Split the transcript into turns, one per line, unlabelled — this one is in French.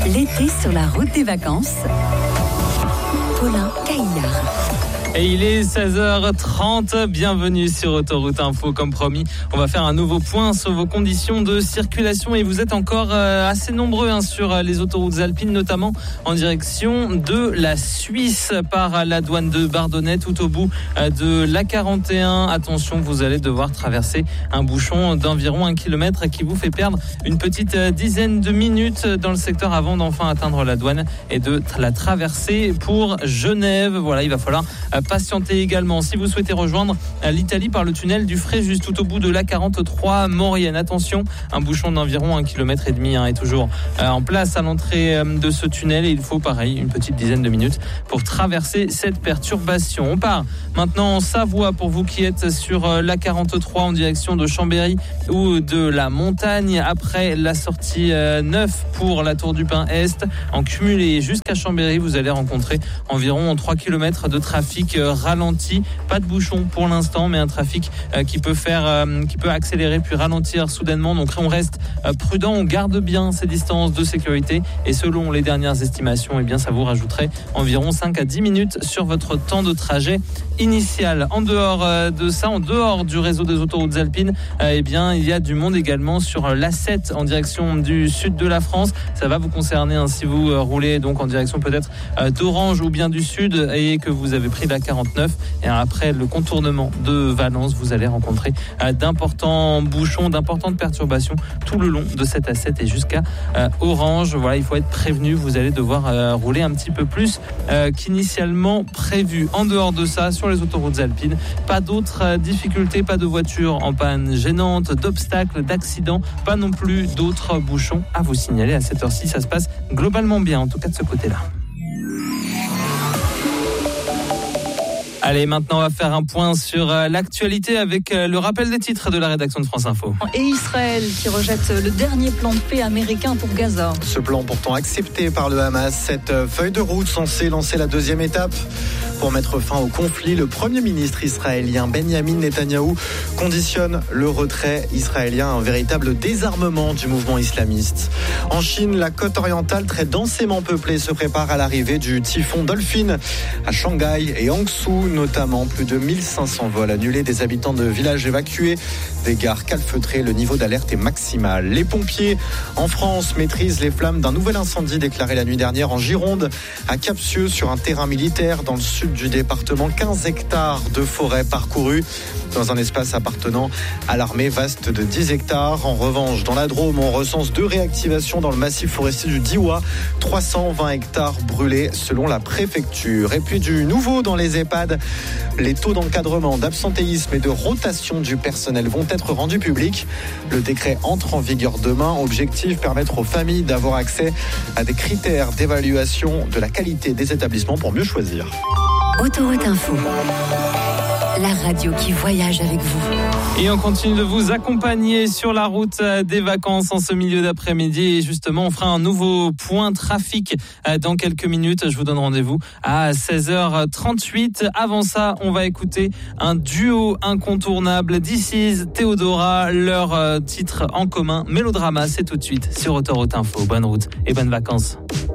L'été sur la route des vacances. Paulin Caillard.
Et il est 16h30, bienvenue sur Autoroute Info. Comme promis, on va faire un nouveau point sur vos conditions de circulation et vous êtes encore assez nombreux sur les autoroutes alpines, notamment en direction de la Suisse par la douane de Bardonnay tout au bout de l'A41. Attention, vous allez devoir traverser un bouchon d'environ 1 km qui vous fait perdre une petite dizaine de minutes dans le secteur avant d'enfin atteindre la douane et de la traverser pour Genève. Voilà, il va falloir patienter également si vous souhaitez rejoindre l'Italie par le tunnel du Fréjus tout au bout de l'A43 Maurienne. Attention, un bouchon d'environ 1,5 km est toujours en place à l'entrée de ce tunnel et il faut pareil une petite dizaine de minutes pour traverser cette perturbation. On part maintenant en Savoie pour vous qui êtes sur l'A43 en direction de Chambéry ou de la montagne après la sortie 9 pour la Tour du Pin Est. En cumulé jusqu'à Chambéry, vous allez rencontrer environ 3 km de trafic ralenti, pas de bouchon pour l'instant, mais un trafic qui peut accélérer puis ralentir soudainement. Donc on reste prudent, on garde bien ces distances de sécurité et selon les dernières estimations, ça vous rajouterait environ 5 à 10 minutes sur votre temps de trajet initial. En dehors de ça, en dehors du réseau des autoroutes alpines, il y a du monde également sur l'A7 en direction du sud de la France. Ça va vous concerner si vous roulez donc en direction peut-être d'Orange ou bien du sud et que vous avez pris la 49 et après le contournement de Valence, vous allez rencontrer d'importants bouchons, d'importantes perturbations tout le long de cette A7 et jusqu'à Orange. Voilà, il faut être prévenu, vous allez devoir rouler un petit peu plus qu'initialement prévu. En dehors de ça, sur les autoroutes alpines, pas d'autres difficultés, pas de voitures en panne gênante, d'obstacles, d'accidents, pas non plus d'autres bouchons à vous signaler à cette heure-ci. Ça se passe globalement bien, en tout cas de ce côté-là. Allez, maintenant on va faire un point sur l'actualité avec le rappel des titres de la rédaction de France Info.
Et Israël qui rejette le dernier plan de paix américain pour Gaza.
Ce plan pourtant accepté par le Hamas, cette feuille de route censée lancer la deuxième étape pour mettre fin au conflit. Le Premier ministre israélien Benjamin Netanyahou conditionne le retrait israélien à un véritable désarmement du mouvement islamiste. En Chine, la côte orientale très densément peuplée se prépare à l'arrivée du typhon Dolphin à Shanghai et Hangzhou. Notamment, plus de 1500 vols annulés, des habitants de villages évacués, des gares calfeutrées, le niveau d'alerte est maximal. Les pompiers en France maîtrisent les flammes d'un nouvel incendie déclaré la nuit dernière en Gironde, à Capcieux, sur un terrain militaire dans le sud du département. 15 hectares de forêt parcourus dans un espace appartenant à l'armée vaste de 10 hectares. En revanche, dans la Drôme, on recense 2 réactivations dans le massif forestier du Diois, 320 hectares brûlés selon la préfecture. Et puis du nouveau dans les EHPAD, les taux d'encadrement, d'absentéisme et de rotation du personnel vont être rendus publics. Le décret entre en vigueur demain. Objectif, permettre aux familles d'avoir accès à des critères d'évaluation de la qualité des établissements pour mieux choisir.
Autoroute Info. La radio qui voyage avec vous.
Et on continue de vous accompagner sur la route des vacances en ce milieu d'après-midi. Et justement, on fera un nouveau point trafic dans quelques minutes. Je vous donne rendez-vous à 16h38. Avant ça, on va écouter un duo incontournable d'Isis, Théodora. Leur titre en commun, Mélodrama, c'est tout de suite sur Autoroute Info. Bonne route et bonnes vacances.